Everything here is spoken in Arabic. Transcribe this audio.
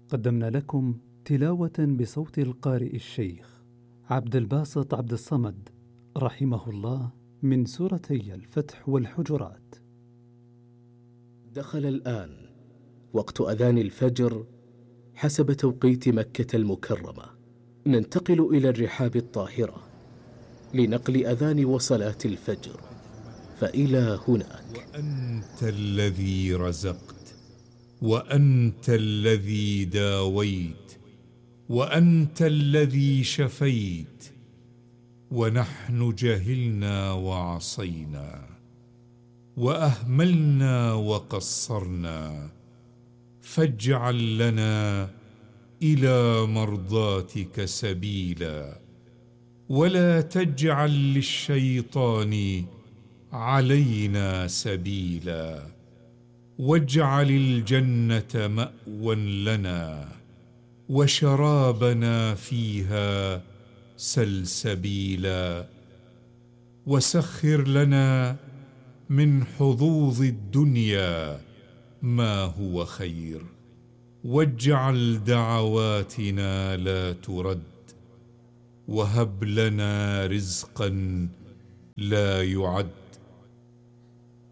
قدمنا لكم تلاوة بصوت القارئ الشيخ عبد الباسط عبد الصمد رحمه الله من سورتي الفتح والحجرات. دخل الآن وقت أذان الفجر حسب توقيت مكة المكرمة. ننتقل إلى الرحاب الطاهرة لنقل أذان وصلاة الفجر، فإلى هناك. وأنت الذي رزقت، وأنت الذي داويت، وأنت الذي شفيت، ونحن جهلنا وعصينا وأهملنا وقصرنا، فاجعل لنا إلى مرضاتك سبيلا، ولا تجعل للشيطان علينا سبيلا، واجعل الجنة مأوى لنا، وشرابنا فيها سلسبيلا، وسخر لنا من حظوظ الدنيا ما هو خير، واجعل دعواتنا لا ترد، وهب لنا رزقا لا يعد،